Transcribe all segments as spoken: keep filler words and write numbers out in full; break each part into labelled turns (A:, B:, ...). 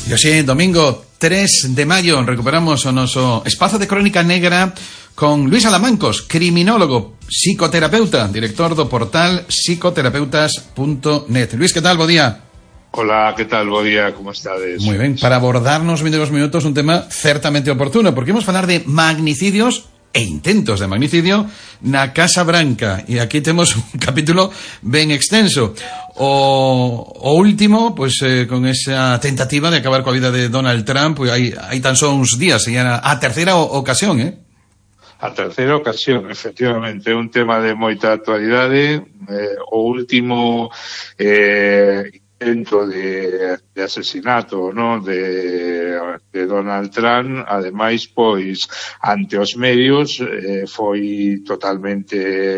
A: E hoxe, domingo tres de maio, recuperamos o noso espazo de crónica negra con Luís Alamancos, criminólogo, psicoterapeuta, director do portal psicoterapeutas punto net. Luís, que tal? Bo día.
B: Hola, que tal? Bo día, como estades?
A: Moi ben, para abordarnos vinte minutos un tema certamente oportuno, porque imos falar de magnicidios e intentos de magnicidio na Casa Branca, e aquí temos un capítulo ben extenso. O, o último, pois eh, con esa tentativa de acabar coa vida de Donald Trump, pois hai, hai tan só uns días, e era a terceira ocasión, eh?
B: A terceira ocasión, efectivamente, un tema de moita actualidade. Eh, o último eh, intento de, de asesinato, ¿no?, de, de Donald Trump, ademais, pois, ante os medios, eh, foi totalmente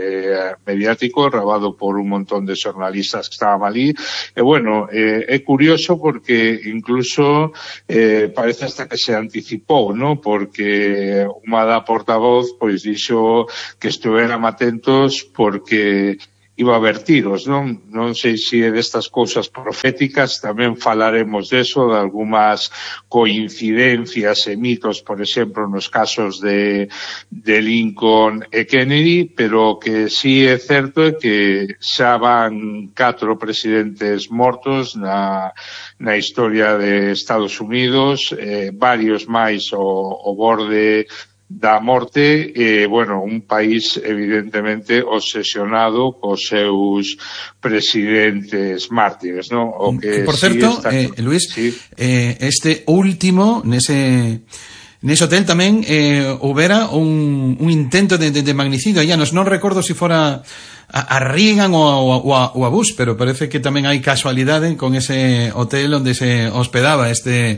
B: mediático, grabado por un montón de xornalistas que estaban ali. E, bueno, eh, é curioso porque incluso eh, parece hasta que se anticipou, ¿no?, porque unha da portavoz, pois, dixo que estuveran atentos porque iba a haber tiros, non? Non sei se é destas cousas proféticas, tamén falaremos deso, de algunhas coincidencias e mitos, por exemplo, nos casos de, de Lincoln e Kennedy, pero que sí é certo é que xa van catro presidentes mortos na, na historia de Estados Unidos, eh, varios máis o, o borde da morte, e, bueno, un país evidentemente obsesionado cos seus presidentes mártires, ¿no? O que,
A: que por certo,
B: sí está...
A: eh, Luís,
B: sí.
A: eh, este último, nese... Nese hotel tamén eh, houbera un, un intento de, de, de magnicidio. Ya nos non recordo se si fora a, a Reagan ou a, ou, a, ou a Bush, pero parece que tamén hai casualidade con ese hotel onde se hospedaba este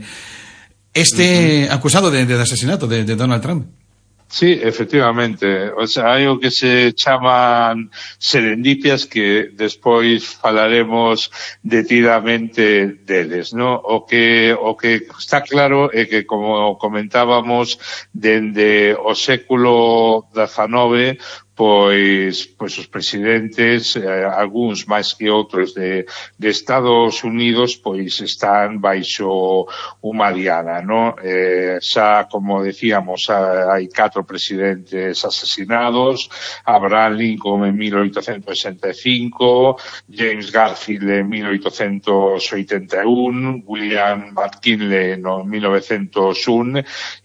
A: este uh-huh. acusado de, de asesinato de, de Donald Trump.
B: Sí, efectivamente. O sea, hai o que se chaman serendipias que despois falaremos detidamente deles, ¿no? O que o que está claro é que, como comentábamos, dende o século dezenove, pois pois os presidentes, eh, algúns máis que outros de, de Estados Unidos, pois están baixo unha diana, ¿no? Eh, xa, como decíamos, hai catro presidentes asesinados: Abraham Lincoln en mil oitocentos sesenta e cinco, James Garfield en mil oitocentos oitenta e un, William McKinley no mil novecientos un,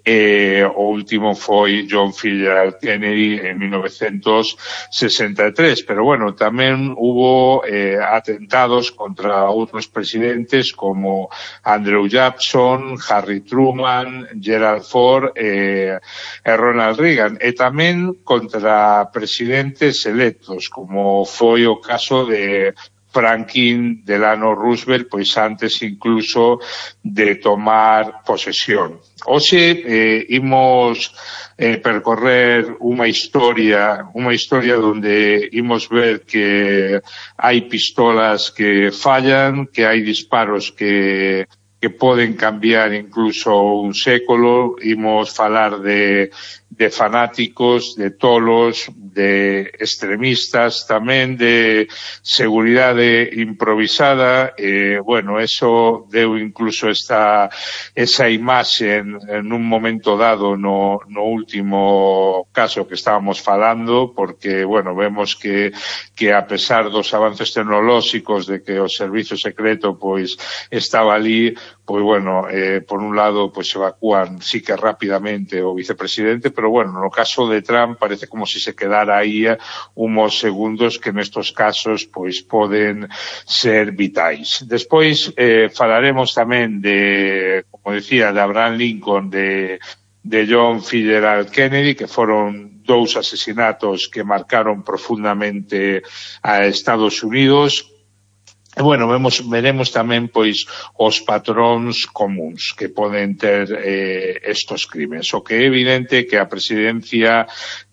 B: e o último foi John Fitzgerald Kennedy en mil novecientos sesenta e tres. Pero, bueno, tamén hubo eh, atentados contra outros presidentes como Andrew Jackson, Harry Truman, Gerald Ford e, e Ronald Reagan, e tamén contra presidentes electos, como foi o caso de Franklin Delano Roosevelt, pois antes incluso de tomar posesión. Hoxe eh, imos eh, percorrer unha historia, unha historia onde imos ver que hai pistolas que fallan, que hai disparos que que poden cambiar incluso un século. Imos falar de, de fanáticos, de tolos, de extremistas, tamén de seguridade improvisada. Eh, bueno, eso deu incluso esta, esa imaxe en, en un momento dado no, no último caso que estábamos falando, porque, bueno, vemos que, que a pesar dos avances tecnolóxicos, de que o servizo secreto, pois, estaba ali, pois, bueno, eh, por un lado, pois evacúan sí que rapidamente o vicepresidente, pero, bueno, no caso de Trump parece como se si se quedara aí uns segundos que nestos casos, pois, poden ser vitais. Despois eh, falaremos tamén de, como decía, de Abraham Lincoln, de, de John Fitzgerald Kennedy, que foron dous asesinatos que marcaron profundamente a Estados Unidos. E, bueno, vemos, veremos tamén, pois, os patróns comuns que poden ter eh, estos crimes. O que é evidente que a presidencia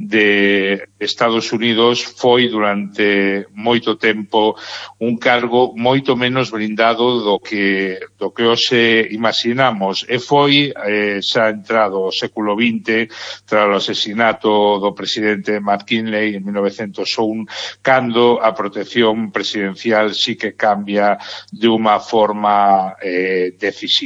B: de Estados Unidos foi durante moito tempo un cargo moito menos blindado do que do que hoxe imaginamos, e foi eh, xa entrado o século vinte tras o asesinato do presidente McKinley en mil novecientos un, cando a protección presidencial sí que cambia de unha forma eh, decisiva.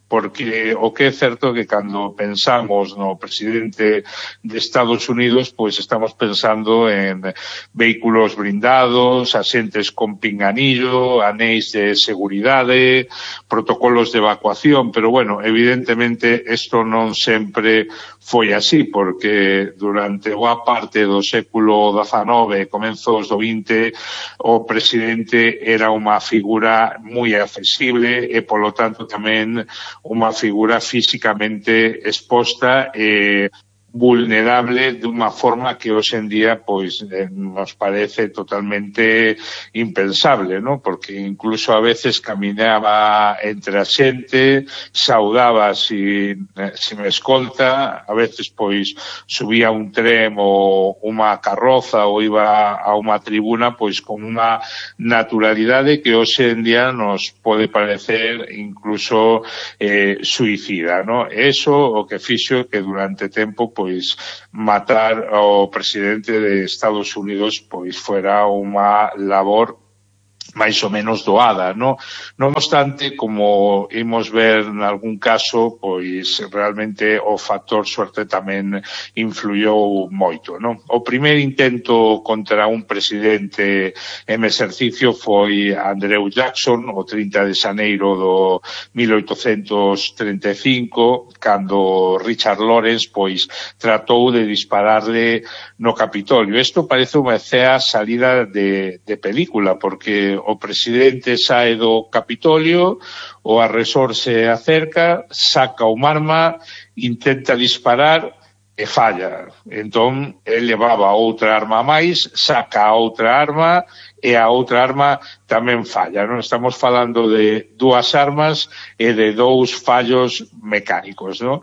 B: porque o que é certo que cando pensamos no presidente de Estados Unidos, pois estamos pensando en vehículos blindados, asentes con pinganillo, anéis de seguridade, protocolos de evacuación, pero bueno, evidentemente isto non sempre foi así, porque durante boa parte do século dezenove, comenzos do vinte, o presidente era unha figura moi accesible e, polo tanto, tamén unha figura físicamente exposta e vulnerable de unha forma que hoxe en día pois eh, nos parece totalmente impensable, ¿no? Porque incluso a veces caminaba entre a xente, saudaba sin, eh, sin escolta, a veces pois subía un tren ou unha carroza ou iba a unha tribuna pois con unha naturalidade que hoxe en día nos pode parecer incluso eh, suicida, ¿no? Eso o que fixo que durante tempo pois pois matar ao presidente de Estados Unidos pois fuera unha labor máis ou menos doada, no? Non obstante, como imos ver nalgún caso, pois realmente o factor suerte tamén influyou moito, no? O primeiro intento contra un presidente en exercicio foi Andrew Jackson, o trinta de xaneiro do mil oitocentos trinta e cinco, cando Richard Lawrence pois tratou de dispararle no Capitolio. Isto parece unha cea salida de, de película, porque o presidente sae do Capitolio, o agresor se acerca, saca un arma, intenta disparar e falla. Entón, el levaba outra arma máis, saca outra arma e a outra arma tamén falla, non? Estamos falando de dúas armas e de dous fallos mecánicos, non?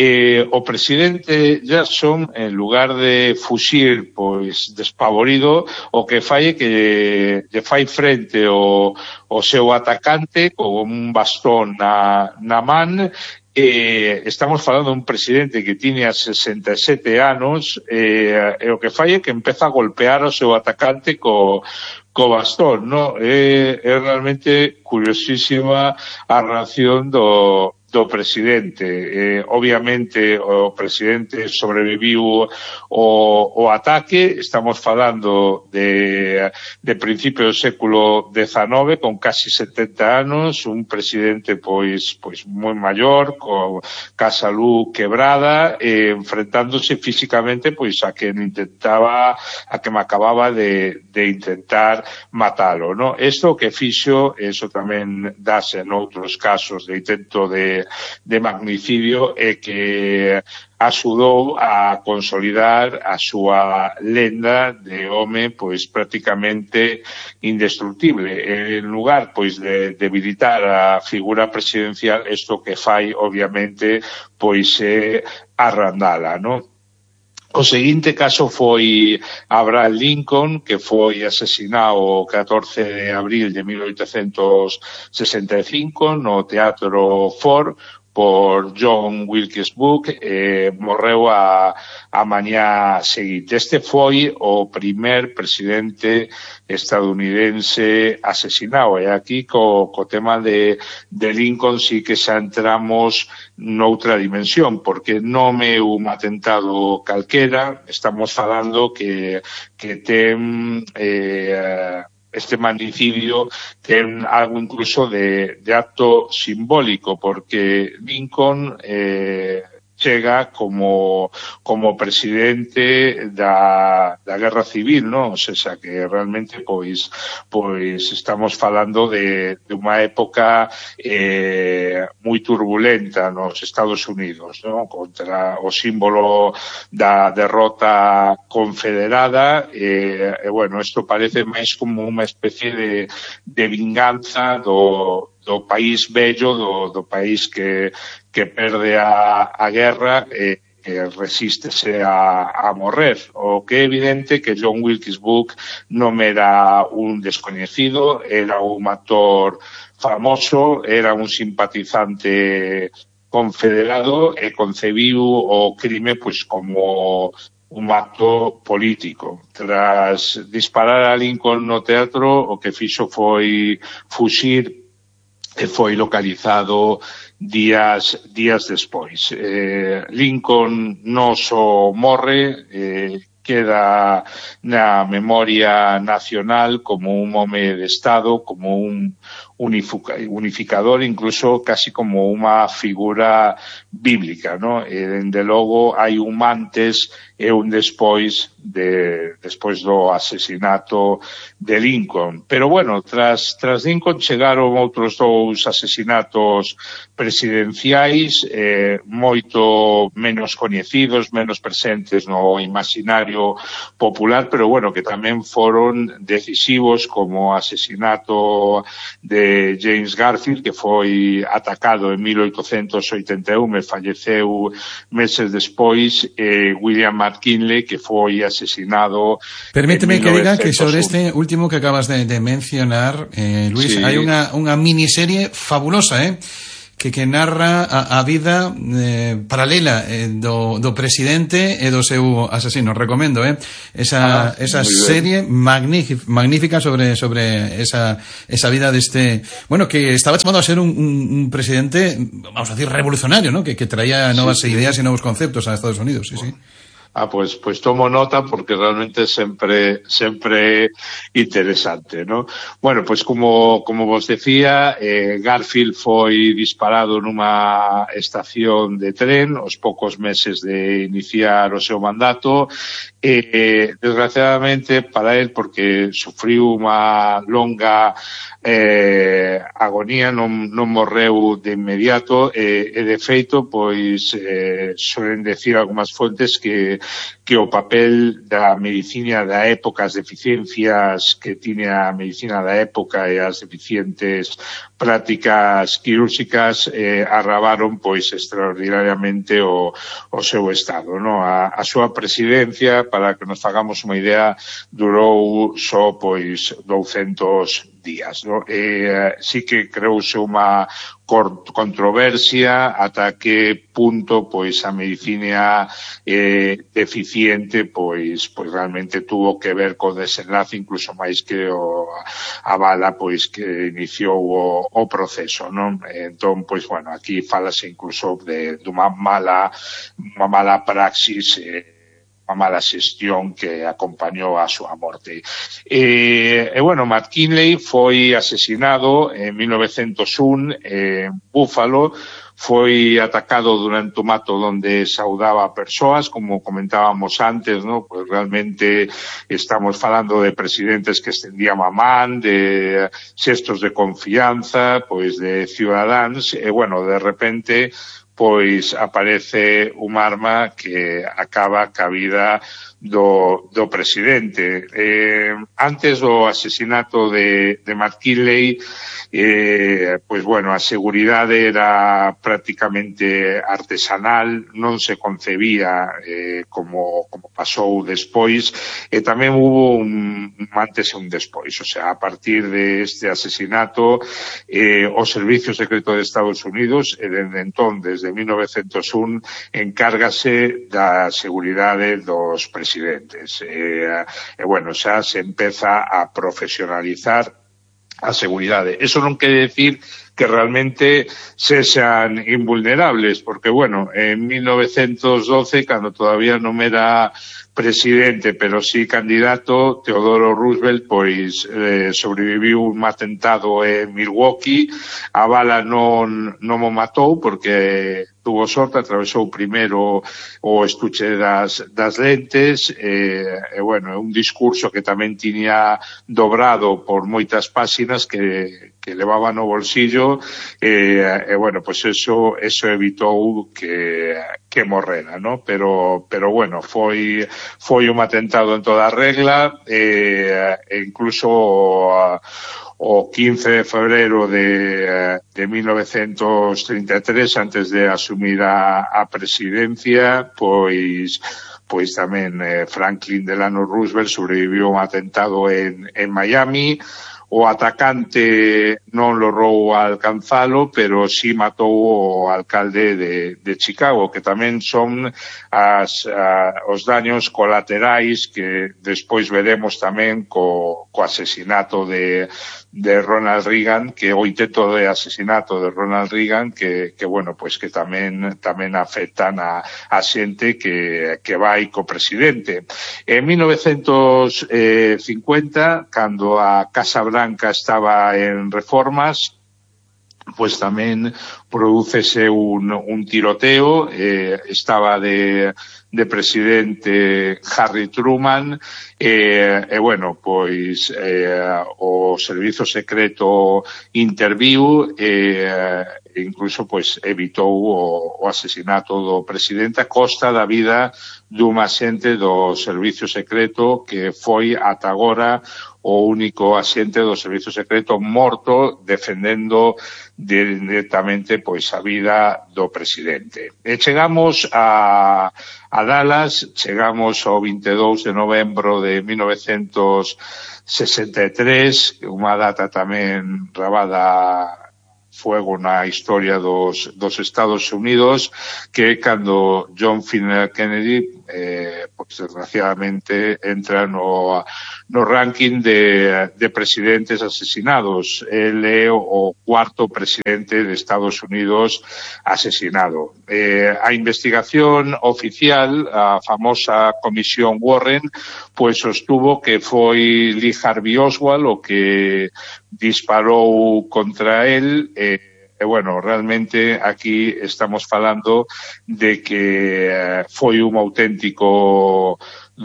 B: E o presidente Jackson, en lugar de fuxir, pois, despavorido, o que fai é que lle fai frente ao, ao seu atacante con un bastón na, na man. Eh, estamos falando de un presidente que tiña sesenta e sete anos eh, e o que fai é que empeza a golpear o seu atacante co, co bastón, no? É, é realmente curiosísima a reacción do, do presidente. Eh, obviamente o presidente sobreviviu o, o ataque, estamos falando de, de principio do século dezenove, con casi setenta anos, un presidente pois pois moi maior, co ca salud quebrada, eh, enfrentándose físicamente pois a quen intentaba, a que me acababa de, de intentar matalo, no? Isto que fixo, eso tamén dase en outros casos de intento de de magnicidio e que axudou a consolidar a súa lenda de home pois prácticamente indestructible. En lugar pois de debilitar a figura presidencial, isto que fai obviamente pois é arrandala, non? O seguinte caso foi Abraham Lincoln, que foi asesinado o catorce de abril de mil oitocentos sesenta e cinco no Teatro Ford por John Wilkes Booth, e morreu a, a mañá seguinte. Este foi o primer presidente estadounidense asesinado, e aquí co, co tema de, de Lincoln sí que xa entramos noutra dimensión, porque non é un atentado calquera, estamos falando que, que ten eh, este magnicidio ten algo incluso de, de acto simbólico, porque Lincoln eh, chega como como presidente da, da Guerra Civil, non? O sea, que realmente pois pois estamos falando de, de unha época eh, moi turbulenta nos Estados Unidos, non? Contra o símbolo da derrota confederada, e, e bueno, isto parece máis como unha especie de, de vinganza do do país bello, do, do país que, que perde a, a guerra e que resístese a, a morrer. O que é evidente que John Wilkes Booth non era un descoñecido, era un actor famoso, era un simpatizante confederado e concebiu o crime pois como un acto político. Tras disparar a Lincoln no teatro, o que fixo foi fuxir e foi localizado días días despois. Eh, Lincoln non só morre, eh, queda na memoria nacional como un home de Estado, como un unificador, incluso casi como unha figura bíblica, ¿no? E, dende logo, hai un antes e un despois de, despois do asesinato de Lincoln. Pero, bueno, tras, tras Lincoln chegaron outros dous asesinatos presidenciais, eh, moito menos coñecidos, menos presentes no imaginario popular, pero, bueno, que tamén foron decisivos, como o asesinato de James Garfield, que foi atacado en mil oitocentos oitenta e un e falleceu meses despois, eh, William McKinley, que foi asesinado.
A: Permíteme que diga que sobre este último que acabas de, de mencionar, eh, Luis, sí. Hai unha, unha miniserie fabulosa, eh? que que narra a, a vida eh, paralela eh, do, do presidente e do seu asesino. Recomendo, eh? Esa, ah, esa serie magnífica, magnífica sobre sobre esa esa vida deste, bueno, que estaba chamado a ser un, un, un presidente, vamos a decir, revolucionario, ¿no? Que, que traía novas sí, ideas sí. e novos conceptos a Estados Unidos, sí, sí.
B: Ah, pues, pues tomo nota porque realmente sempre, sempre interesante, ¿no? Bueno, pues como, como vos decía, eh, Garfield foi disparado nunha estación de tren aos poucos meses de iniciar o seu mandato e, eh, desgraciadamente para él, porque sufriu unha longa eh, agonía, non, non morreu de inmediato e, e de feito, pois eh, suelen decir algunhas fontes que que o papel da medicina da época, as deficiencias que tiña a medicina da época e as deficientes prácticas quirúrxicas eh, arrabaron pois extraordinariamente o, o seu estado, no? A, a súa presidencia, para que nos fagamos unha idea, durou só pois douscentos días, no? E sí que creouse unha controversia ata que punto pois a medicina eh, deficiente pois pois realmente tuvo que ver co desenlace, incluso máis que o, a bala pois que iniciou o, o proceso, non? Entón, pois bueno, aquí falase incluso de dunha mala unha mala praxis eh, a mala xestión que acompañou a súa morte. E, e bueno, McKinley foi asesinado en mil novecientos un en Buffalo, foi atacado durante o mato onde saudaba a persoas, como comentábamos antes, ¿no? Pues realmente estamos falando de presidentes que extendían a man, de xestos de confianza, pois de cidadáns, e bueno, de repente pois aparece un arma que acaba ca vida do, do presidente. Eh, antes do asesinato de, de McKinley, eh, pois bueno, a seguridade era prácticamente artesanal, non se concebía eh, como, como pasou despois, e tamén hubo un, un antes e un despois. O sea, a partir de este asesinato, eh, o Servicio Secreto de Estados Unidos, e dende entón, desde mil novecientos un, encárgase da seguridade dos presidentes. E, e bueno, xa se empeza a profesionalizar a seguridade. Eso non quere decir que realmente sexan invulnerables, porque, bueno, en mil novecientos doce, cando todavía non era presidente, pero sí candidato, Teodoro Roosevelt, pois, eh, sobreviviu un atentado en Milwaukee, a bala non, non mo matou, porque tuvo sorte, atravesou primeiro o estuche das, das lentes, e, e, bueno, é un discurso que tamén tiña dobrado por moitas páxinas que, que levaba no bolsillo, e, e bueno, pois eso, eso evitou que, que morrera, ¿no? Pero, pero bueno, foi, foi un atentado en toda regla, e, e incluso o, o quince de febrero de, de mil novecientos treinta e tres, antes de asumir a, a presidencia, pois pois tamén eh, Franklin Delano Roosevelt sobreviviu un atentado en, en Miami. o atacante non logrou alcanzalo, pero sí matou o alcalde de, de Chicago, que tamén son as, a, os daños colaterais que despois veremos tamén co, co asesinato de, de Ronald Reagan, que o intento de asesinato de Ronald Reagan, que, que bueno, pois que tamén tamén afectan a, a xente que, que vai co presidente. En mil novecientos cincuenta, cando a Casa Branca estaba en reformas, pues tamén prodúcese un, un tiroteo, eh, estaba de, de presidente Harry Truman, e, eh, bueno, pois eh, o servizo secreto interviu, e eh, incluso pois evitou o, o asesinato do presidente a costa da vida dun axente do servizo secreto que foi ata agora o único axente do servizo secreto morto defendendo directamente pois a vida do presidente. E chegamos a, a Dallas, chegamos ao vinte e dous de novembro de mil novecientos sesenta e tres, unha data tamén rabada fuego na historia dos, dos Estados Unidos, que cando John F. Kennedy eh, pues, desgraciadamente entra no, no ranking de, de presidentes asesinados. Él é o cuarto presidente de Estados Unidos asesinado. Eh, a investigación oficial, a famosa comisión Warren, pues sostuvo que foi Lee Harvey Oswald o que disparou contra él. Eh, E, bueno, realmente aquí estamos falando de que eh, foi un auténtico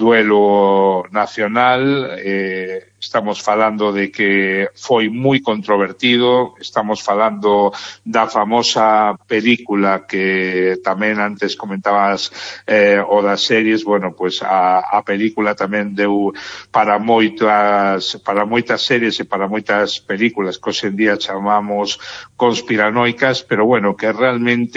B: duelo nacional, eh, estamos falando de que foi moi controvertido, estamos falando da famosa película que tamén antes comentabas eh, o das series, bueno, pues a, a película tamén deu para moitas para moitas series e para moitas películas que hoxe en día chamamos conspiranoicas, pero bueno, que realmente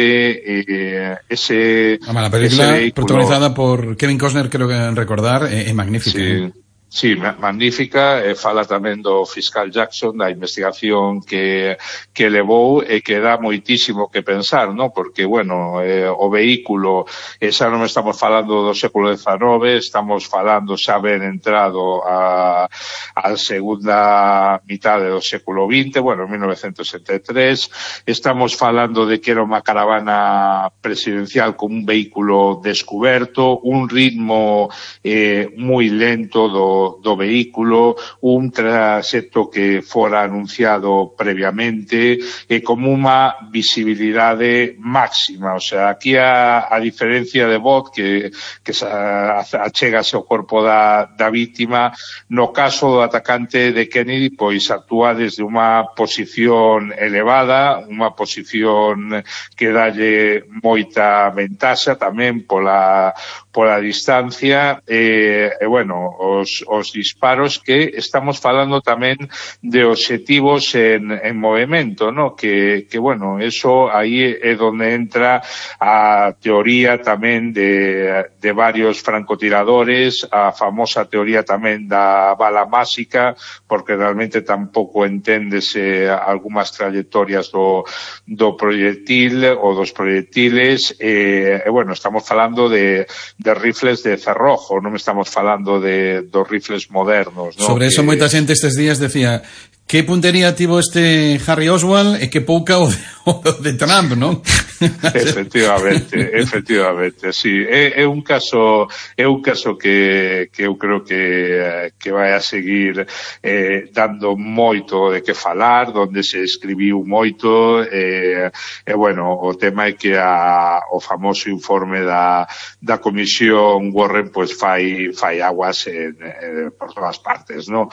B: eh, ese...
A: La película ese protagonizada por Kevin Costner, creo que recordar, é, é magnífica.
B: Sí.
A: ¿eh?
B: Sí, magnífica, e fala tamén do fiscal Jackson, da investigación que, que levou e que dá moitísimo que pensar, ¿no? Porque, bueno, eh, o vehículo, eh, xa non estamos falando do século dezenove, estamos falando xa haber entrado a, a segunda mitade do século vinte, bueno, en mil novecientos setenta e tres, estamos falando de que era unha caravana presidencial con un vehículo descuberto, un ritmo eh, moi lento do do vehículo, un traxecto que fora anunciado previamente e como unha visibilidade máxima. O sea, aquí a, a diferencia de Bot, que, que se achegase ao corpo da, da víctima, no caso do atacante de Kennedy, pois actúa desde unha posición elevada, unha posición que dalle moita ventaxa tamén pola, pola distancia, e, e bueno, os os disparos, que estamos falando tamén de obxectivos en, en movimento, ¿no? Que, que, bueno, eso aí é donde entra a teoría tamén de, de varios francotiradores, a famosa teoría tamén da bala máxica, porque realmente tampouco enténdese algunhas trayectorias do, do proyectil ou dos proyectiles, e, e bueno, estamos falando de, de rifles de cerrojo, non estamos falando de dos rifles modernos, ¿no?
A: Sobre eso
B: que...
A: moita xente estes días decía que puntería tivo este Harry Oswald e que pouca o de, o de Trump, non?
B: Efectivamente, efectivamente, sí. É, é un caso, é un caso que, que eu creo que, que vai a seguir eh, dando moito de que falar, donde se escribiu moito, e, e bueno, o tema é que a, o famoso informe da, da Comisión Warren pues fai, fai aguas en, en, por todas partes, ¿no?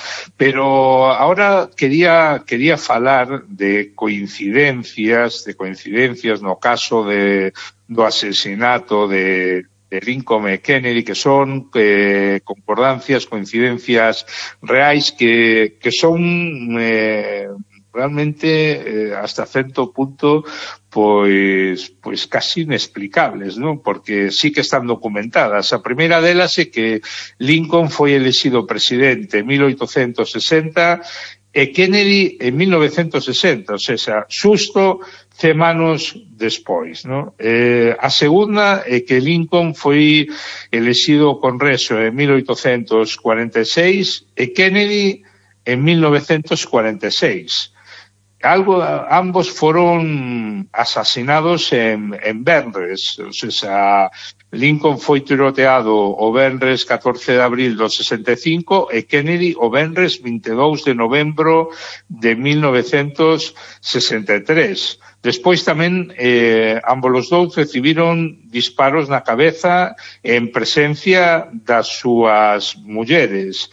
B: Pero ahora quería, quería falar de coincidencias, de coincidencias no caso de, do asesinato de, de Lincoln e Kennedy, que son eh, concordancias, coincidencias reais que, que son eh, realmente eh, hasta certo punto pois pois casi inexplicables, non? Porque sí que están documentadas. A primeira delas é que Lincoln foi elexido presidente en mil oitocentos sesenta e Kennedy en mil novecientos sesenta, ou seja, xusto cem anos despois, no? Eh, a segunda é que Lincoln foi elexido ao Congreso en mil oitocentos cuarenta e seis e Kennedy en mil novecientos cuarenta e seis. Algo, ambos foron asasinados en, en venres, ou seja, Lincoln foi tiroteado o venres catorce de abril do sesenta e cinco e Kennedy o venres vinte e dous de novembro de mil novecientos sesenta e tres. Despois tamén, eh, ambos os dous recibiron disparos na cabeza en presencia das súas mulleres.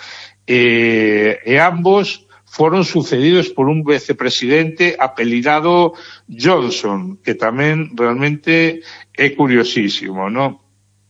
B: E, e ambos foron sucedidos por un vicepresidente apelidado Johnson, que tamén realmente é curiosísimo, ¿no?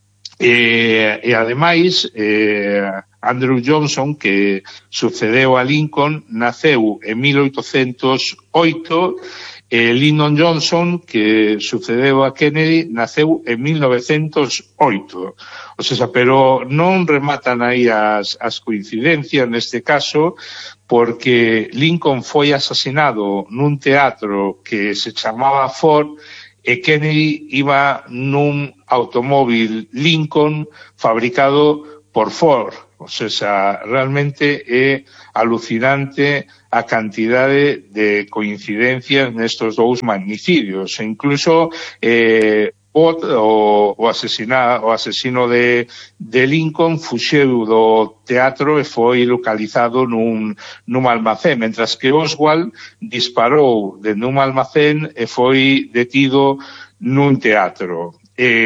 B: E, e ademais, eh, Andrew Johnson, que sucedeu a Lincoln, naceu en mil oitocentos oito, e Lyndon Johnson, que sucedeu a Kennedy, naceu en mil novecientos oito. O sea, pero non rematan aí as, as coincidencias neste caso, porque Lincoln foi asesinado nun teatro que se chamaba Ford e Kennedy iba nun automóvil Lincoln fabricado por Ford. O sea, realmente é alucinante a cantidade de coincidencias nestos dous magnicidios. E incluso eh, o, o, asesina, o asesino de, de Lincoln fuxeu do teatro e foi localizado nun, nun almacén, mentras que Oswald disparou dende un almacén e foi detido nun teatro.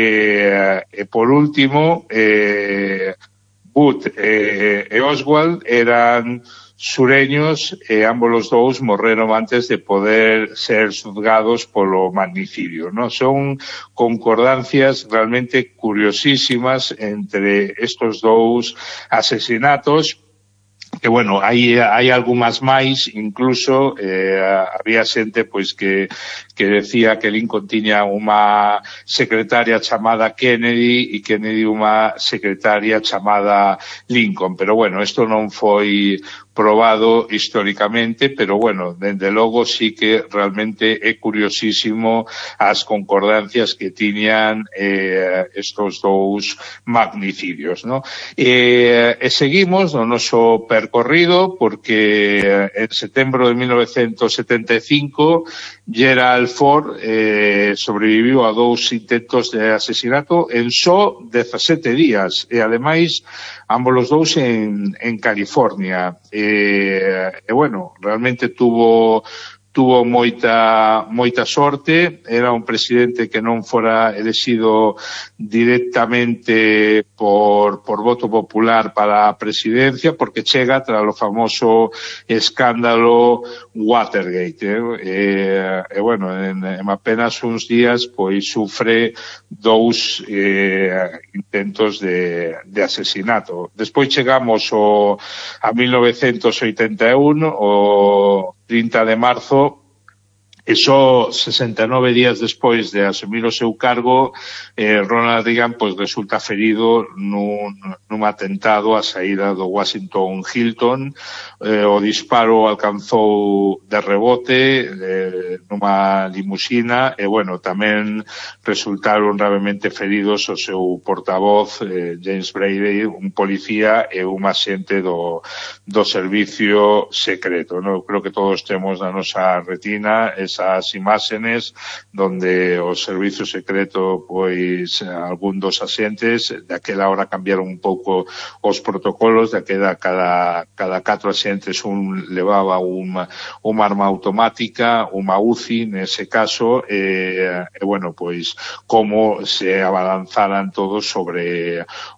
B: E, e por último, eh, Booth e, e Oswald eran sureños e ambos os dous morreron antes de poder ser xuzgados polo magnicidio, ¿no? Son concordancias realmente curiosísimas entre estos dous asesinatos. Que, bueno, hai, hai algunhas máis, incluso eh, había xente pois que, que decía que Lincoln tiña unha secretaria chamada Kennedy e Kennedy unha secretaria chamada Lincoln, pero bueno, isto non foi probado históricamente, pero bueno, dende logo sí que realmente é curiosísimo as concordancias que tiñan eh, estos dous magnicidios, ¿no? E, e seguimos no noso percorrido porque en setembro de mil novecientos setenta e cinco Gerald Ford eh, sobreviviu a dous intentos de asesinato en só dezasete días e ademais ambos os dous en, en California. E, e bueno, realmente tuvo tuvo moita moita sorte, era un presidente que non fora elexido directamente por, por voto popular para a presidencia, porque chega tras o famoso escándalo Watergate, eh? E, e bueno, en, en apenas uns días pois sufre dous eh, intentos de, de asesinato. Despois chegamos o, a mil novecientos oitenta e un, o trinta de marzo, e só sesenta e nove días despois de asumir o seu cargo, eh, Ronald Reagan pois resulta ferido nun, nun atentado á saída do Washington Hilton. Eh, o disparo alcanzou de rebote eh, nunha limusina e, bueno, tamén resultaron gravemente feridos o seu portavoz, eh, James Brady, un policía e un axente do, do servicio secreto, ¿no? Creo que todos temos na nosa retina esas imágenes donde o servicio secreto, pois, algún dos axentes, daquela hora cambiaron un pouco os protocolos, daquela cada, cada catro axentes un levaba unha, unha arma automática, unha U C I nese caso, e, e bueno, pois, como se abalanzaran todos sobre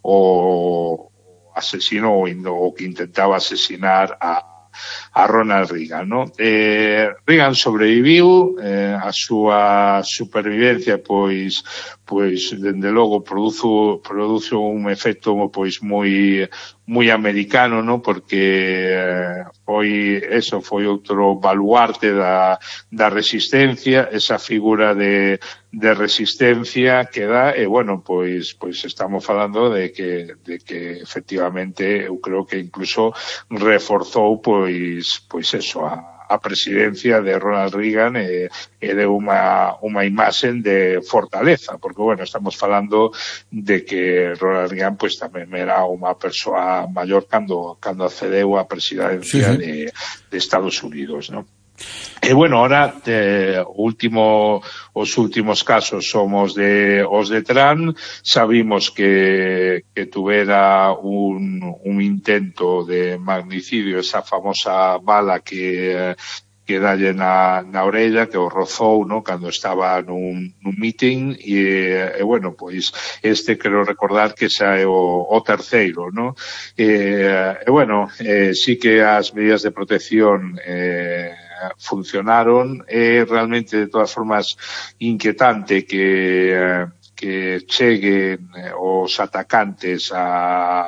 B: o asesino ou que intentaba asesinar a a Ronald Reagan, ¿no? Eh, Reagan sobreviviu, eh, a súa supervivencia, pois, pois, dende logo, produzo, produzo un efecto, pois, moi, moi americano, ¿no? Porque eh, foi eso, foi outro baluarte da, da resistencia, esa figura de, de resistencia que dá, e bueno, pois, pois estamos falando de que, de que efectivamente eu creo que incluso reforzou pois, pois eso, a a presidencia de Ronald Reagan e, e de unha, unha imaxen de fortaleza, porque, bueno, estamos falando de que Ronald Reagan pues tamén era unha persoa maior cando, cando accedeu á presidencia sí, sí. de, de Estados Unidos, ¿no? E, bueno, ahora, eh, último, os últimos casos somos de os de Trump. Sabimos que, que tuvera un, un intento de magnicidio, esa famosa bala que, que dalle na, na orella, que o rozou, no, cando estaba nun, nun meeting, e, e, bueno, pois, este quero recordar que xa é o, o terceiro, no? E, e bueno, eh, sí que as medidas de protección, eh, funcionaron. É realmente de todas formas inquietante que que cheguen os atacantes a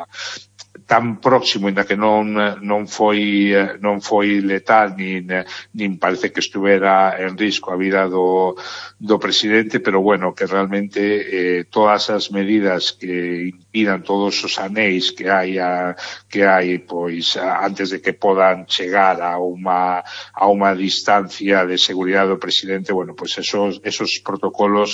B: tan próximo, ainda que non non foi non foi letal nin nin parece que estuvera en risco a vida do do presidente, pero bueno, que realmente eh, todas as medidas que impidan todos os anéis que hai a, que hai pois a, antes de que podan chegar a unha a unha distancia de seguridade do presidente, bueno, pois esos esos protocolos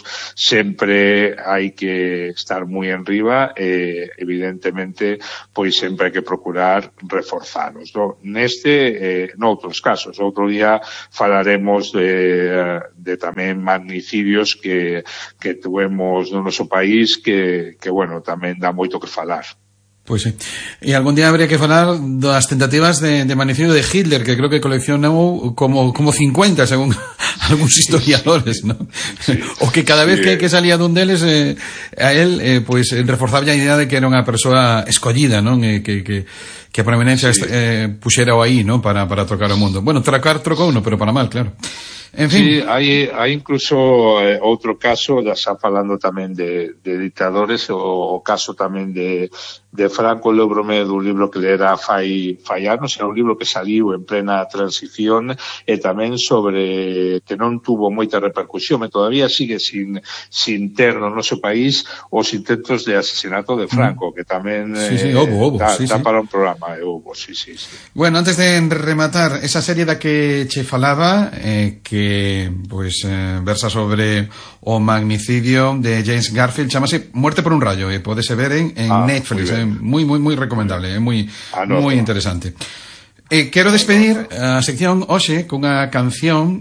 B: sempre hai que estar moi enriba e evidentemente pois sempre hai que procurar reforzalos, no? Neste, eh, noutros casos. Outro día falaremos de, de tamén magnicidios que, que tuvemos no noso país que, que, bueno, tamén dá moito que falar.
A: Pois sí. E algún día habría que falar das tentativas de, de magnicidio de Hitler, que creo que coleccionou como, como cincuenta, según algúns historiadores, ¿no? Sí, o que cada vez sí, que, que salía dun deles, eh, a él, eh, pois, reforzaba a idea de que era unha persoa escollida, non? Eh, que, que, que a prominencia sí. eh, puxera o aí, non? Para, para trocar o mundo. Bueno, trocar, trocou, no, pero para mal, claro. En fin.
B: Sí, hai, hai incluso eh, outro caso, ya xa falando tamén de, de dictadores, o, o caso tamén de, de Franco. Lembro-me dun libro que lera fai, fai anos, era un libro que saliu en plena transición e tamén sobre que non tuvo moita repercusión e todavía sigue sin, sin ter no noso país os intentos de asesinato de Franco, mm. que tamén
A: sí, sí, obo, obo,
B: dá,
A: sí,
B: dá
A: sí.
B: para un programa, eh, obo, sí, sí, sí.
A: Bueno, antes de rematar esa serie da que che falaba, eh, que pois eh, versa sobre o magnicidio de James Garfield, chamase Muerte por un rayo, e eh, podese ver en, en ah, Netflix, eh, moi moi moi recomendable, é eh, moi ah, no, moi no. interesante. Eh, quero despedir a sección hoxe cunha canción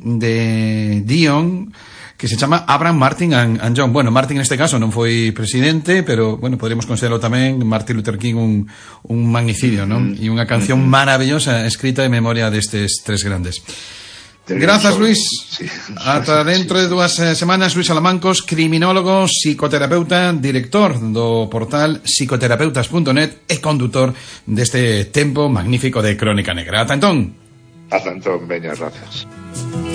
A: de Dion que se chama Abraham, Martin and, and John. Bueno, Martin neste caso non foi presidente, pero, bueno, podríamos considerarlo tamén Martin Luther King un, un magnicidio, non? E unha canción maravillosa escrita en memoria destes tres grandes. Grazas, Luis. Sí. Ata dentro de dúas semanas. Luis Alamancos, criminólogo, psicoterapeuta, director do portal psicoterapeutas punto net e condutor deste tempo magnífico de Crónica Negra. Ata entón.
B: Ata entón, veña, grazas.